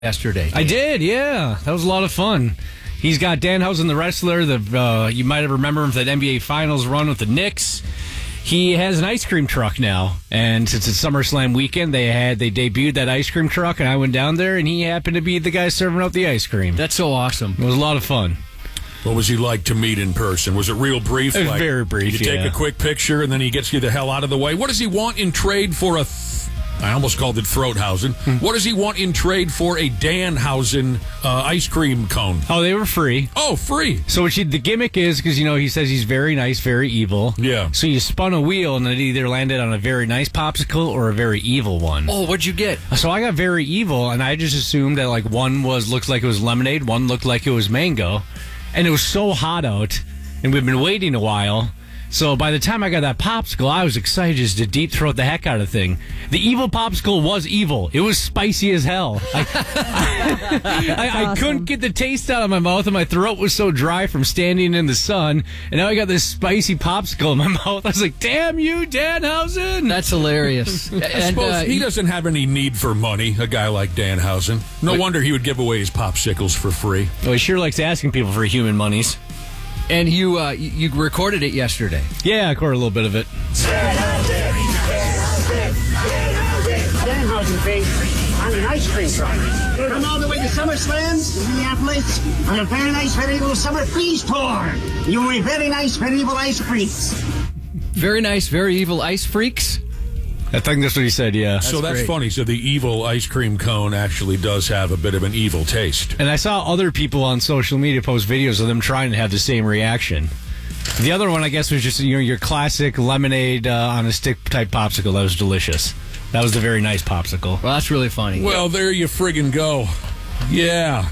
yesterday. I did, yeah. That was a lot of fun. He's got Danhausen, the wrestler. You might have remembered him for that NBA Finals run with the Knicks. He has an ice cream truck now, and since it's SummerSlam weekend, they debuted that ice cream truck, and I went down there, and he happened to be the guy serving out the ice cream. That's so awesome. It was a lot of fun. What was he like to meet in person? Was it real brief? It was very brief, You take a quick picture, and then he gets you the hell out of the way. What does he want in trade for I almost called it Throathausen. What does he want in trade for a Danhausen ice cream cone? Oh, they were free. Oh, free. So the gimmick is, because, he says he's very nice, very evil. Yeah. So you spun a wheel, and it either landed on a very nice popsicle or a very evil one. Oh, what'd you get? So I got very evil, and I just assumed that, one looked like it was lemonade, one looked like it was mango. And it was so hot out, and we've been waiting a while. So by the time I got that popsicle, I was excited just to deep throat the heck out of the thing. The evil popsicle was evil. It was spicy as hell. I couldn't get the taste out of my mouth, and my throat was so dry from standing in the sun. And now I got this spicy popsicle in my mouth. I was like, damn you, Danhausen. That's hilarious. I suppose he doesn't have any need for money, a guy like Danhausen. No wonder he would give away his popsicles for free. Well, he sure likes asking people for human monies. And you recorded it yesterday. Yeah, I recorded a little bit of it. Danhausen, baby, on an ice cream truck. Come all the way to SummerSlam in Minneapolis on a very nice medieval summer feast tour. You will be very nice medieval ice freaks. Very nice, very evil ice freaks. I think that's what he said, yeah. So that's funny. So the evil ice cream cone actually does have a bit of an evil taste. And I saw other people on social media post videos of them trying to have the same reaction. The other one, I guess, was just your classic lemonade on a stick type popsicle. That was delicious. That was the very nice popsicle. Well, that's really funny. Well, there you friggin' go. Yeah.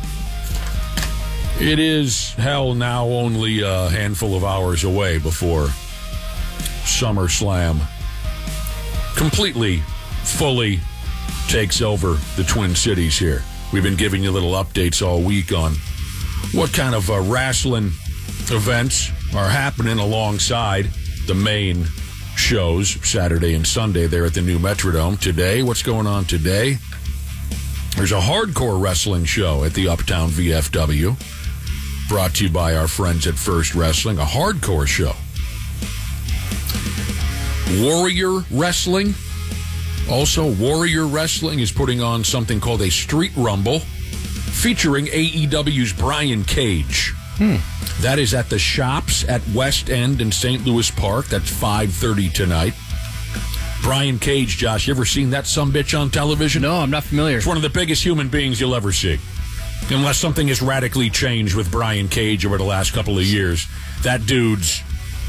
It is, hell, now only a handful of hours away before SummerSlam completely, fully takes over the Twin Cities here. We've been giving you little updates all week on what kind of wrestling events are happening alongside the main shows Saturday and Sunday there at the new Metrodome. Today, what's going on today? There's a hardcore wrestling show at the Uptown VFW, brought to you by our friends at First Wrestling, a hardcore show. Warrior Wrestling. Also, Warrior Wrestling is putting on something called a Street Rumble featuring AEW's Brian Cage. That is at the Shops at West End in St. Louis Park. That's 5:30 tonight. Brian Cage, Josh, you ever seen that sumbitch on television? No, I'm not familiar. It's one of the biggest human beings you'll ever see. Unless something has radically changed with Brian Cage over the last couple of years. That dude's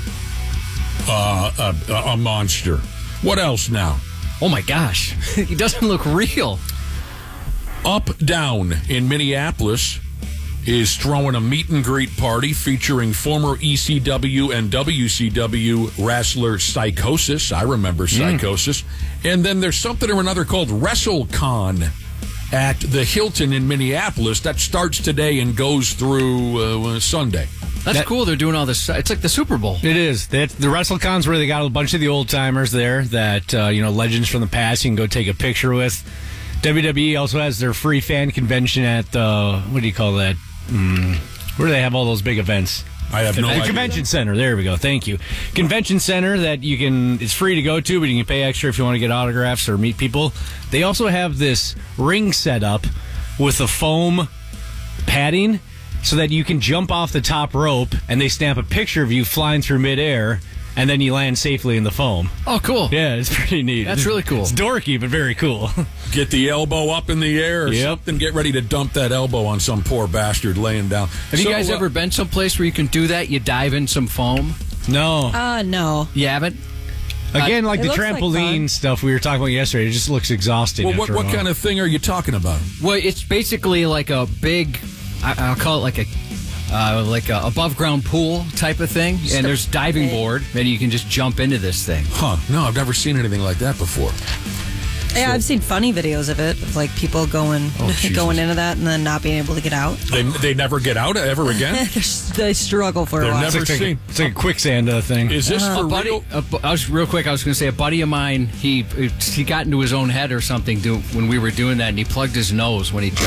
a monster. What else now? Oh, my gosh. He doesn't look real. Up Down in Minneapolis is throwing a meet and greet party featuring former ECW and WCW wrestler Psychosis. I remember Psychosis. And then there's something or another called WrestleCon at the Hilton in Minneapolis that starts today and goes through Sunday. That's cool. They're doing all this. It's like the Super Bowl. It is. The WrestleCon's where they got a bunch of the old timers there that, legends from the past you can go take a picture with. WWE also has their free fan convention at, what do you call that? Where do they have all those big events? I have no idea. Convention Center. There we go. Thank you. Convention Center that it's free to go to, but you can pay extra if you want to get autographs or meet people. They also have this ring set up with a foam padding so that you can jump off the top rope and they stamp a picture of you flying through midair and then you land safely in the foam. Oh, cool. Yeah, it's pretty neat. That's really cool. It's dorky, but very cool. Get the elbow up in the air or something. Get ready to dump that elbow on some poor bastard laying down. Have you guys ever been someplace where you can do that? You dive in some foam? No. No. You haven't? Again, like the looks trampoline like stuff we were talking about yesterday, it just looks exhausting. Well, what kind of thing are you talking about? Well, it's basically like a big, I'll call it like a above ground pool type of thing, and there's diving board, and you can just jump into this thing. No, I've never seen anything like that before. Yeah, I've seen funny videos of it, of like people going going into that and then not being able to get out. They never get out ever again? They struggle for a while. Never seen. It's like a quicksand thing. Is this for real? I was going to say a buddy of mine. He got into his own head or something when we were doing that, and he plugged his nose when he